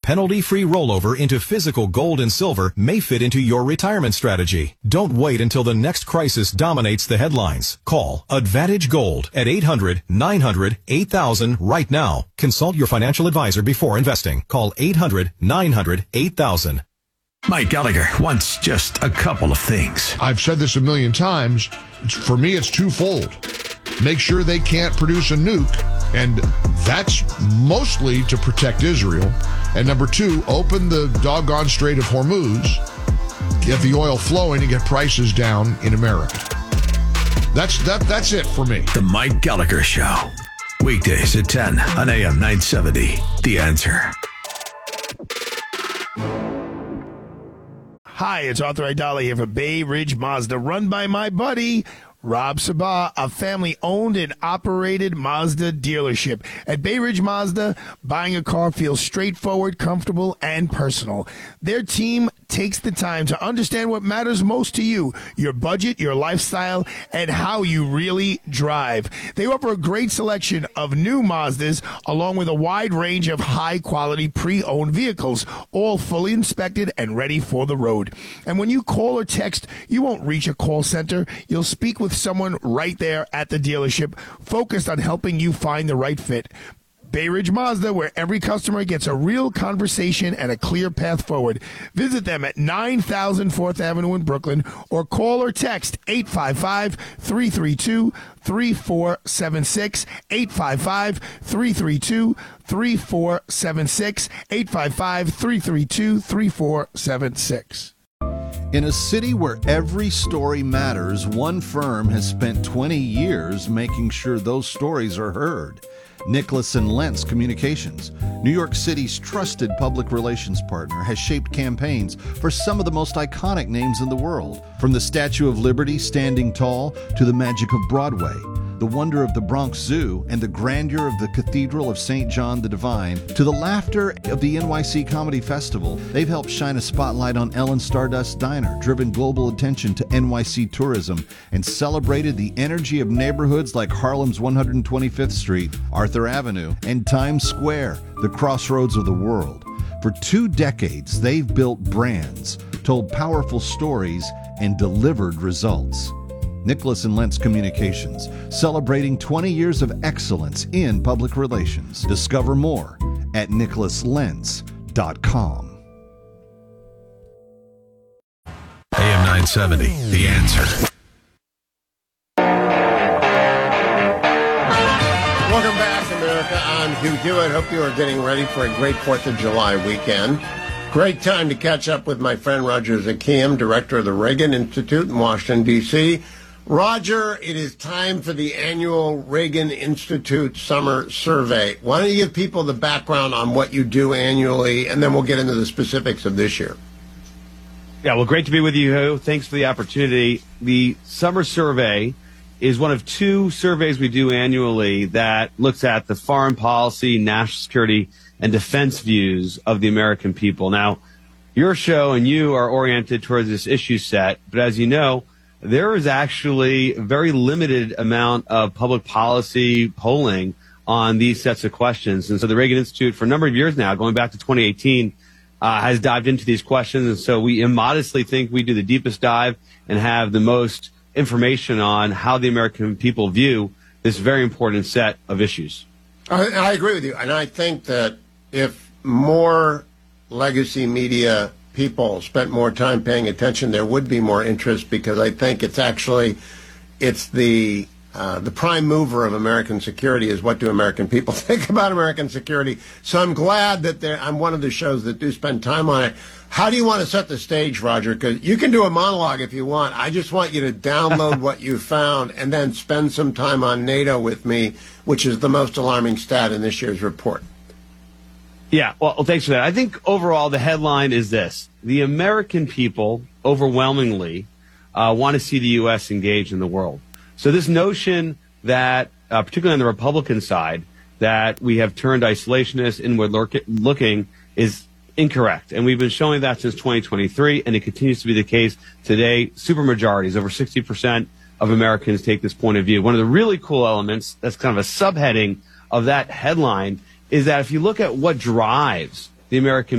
penalty-free rollover into physical gold and silver may fit into your retirement strategy. Don't wait until the next crisis dominates the headlines. Call Advantage Gold at 800-900-8000 right now. Consult your financial advisor before investing. Call 800-900-8000. Mike Gallagher wants just a couple of things. I've said this a million times. For me, it's twofold. Make sure they can't produce a nuke, and that's mostly to protect Israel. And number two, open the doggone Strait of Hormuz, get the oil flowing, and get prices down in America. That's it for me. The Mike Gallagher Show. Weekdays at 10 on AM 970. The Answer. Hi, it's Arthur Aidala here for Bay Ridge Mazda, run by my buddy, Rob Sabah, a family-owned and operated Mazda dealership. At Bay Ridge Mazda, buying a car feels straightforward, comfortable, and personal. Their team takes the time to understand what matters most to you, your budget, your lifestyle, and how you really drive. They offer a great selection of new Mazdas, along with a wide range of high-quality pre-owned vehicles, all fully inspected and ready for the road. And when you call or text, you won't reach a call center. You'll speak with someone right there at the dealership, focused on helping you find the right fit. Bay Ridge Mazda, where every customer gets a real conversation and a clear path forward. Visit them at 9000 4th Avenue in Brooklyn, or call or text 855-332-3476, 855-332-3476, 855-332-3476. In a city where every story matters, one firm has spent 20 years making sure those stories are heard. Nicholas and Lentz Communications, New York City's trusted public relations partner, has shaped campaigns for some of the most iconic names in the world. From the Statue of Liberty standing tall to the magic of Broadway, the wonder of the Bronx Zoo, and the grandeur of the Cathedral of St. John the Divine, to the laughter of the NYC Comedy Festival, they've helped shine a spotlight on Ellen's Stardust Diner, driven global attention to NYC tourism, and celebrated the energy of neighborhoods like Harlem's 125th Street, Arthur Avenue, and Times Square, the crossroads of the world. For 2 decades, they've built brands, told powerful stories, and delivered results. Nicholas and Lentz Communications, celebrating 20 years of excellence in public relations. Discover more at nicholaslentz.com. AM 970. The Answer. Welcome back, America. I'm Hugh Hewitt. Hope you are getting ready for a great 4th of July weekend. Great time to catch up with my friend Roger Zakiam, director of the Reagan Institute in Washington, D.C. Roger, it is time for the annual Reagan Institute Summer Survey. Why don't you give people the background on what you do annually, and then we'll get into the specifics of this year. Yeah, well, great to be with you, Hugh. Thanks for the opportunity. The Summer Survey is one of 2 surveys we do annually that looks at the foreign policy, national security, and defense views of the American people. Now, your show and you are oriented towards this issue set, but as you know, there is actually a very limited amount of public policy polling on these sets of questions. And so the Reagan Institute, for a number of years now, going back to 2018, has dived into these questions. And so we immodestly think we do the deepest dive and have the most information on how the American people view this very important set of issues. I agree with you. And I think that if more legacy media people spent more time paying attention, there would be more interest, because I think it's the prime mover of American security is what do American people think about American security. So I'm glad that I'm one of the shows that do spend time on it. How do you want to set the stage, Roger? Because you can do a monologue if you want. I just want you to download what you found and then spend some time on NATO with me, which is the most alarming stat in this year's report. Yeah, well, thanks for that. I think overall the headline is this. The American people overwhelmingly want to see the U.S. engage in the world. So this notion that, particularly on the Republican side, that we have turned isolationist, inward looking is incorrect. And we've been showing that since 2023, and it continues to be the case today. Supermajorities, over 60% of Americans take this point of view. One of the really cool elements, that's kind of a subheading of that headline, is that if you look at what drives the American